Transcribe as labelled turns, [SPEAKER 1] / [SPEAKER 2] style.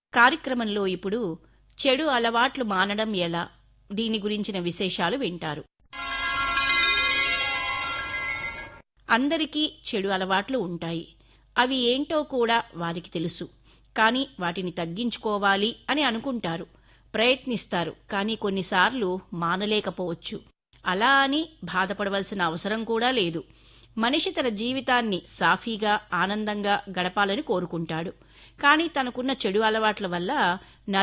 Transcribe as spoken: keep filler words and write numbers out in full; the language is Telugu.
[SPEAKER 1] కార్యక్రమంలో ఇప్పుడు చెడు అలవాట్లు మానడం ఎలా, దీని గురించిన విశేషాలు వింటారు. అందరికీ చెడు అలవాట్లు ఉంటాయి. అవి ఏంటో కూడా వారికి తెలుసు. కానీ వాటిని తగ్గించుకోవాలి అని అనుకుంటారు, ప్రయత్నిస్తారు. కానీ కొన్నిసార్లు మానలేకపోవచ్చు. అలా అని బాధపడవలసిన అవసరం కూడా లేదు. మనిషి తన జీవితాన్ని సాఫీగా, ఆనందంగా గడపాలని కోరుకుంటాడు. కానీ తనకున్న చెడు అలవాట్ల వల్ల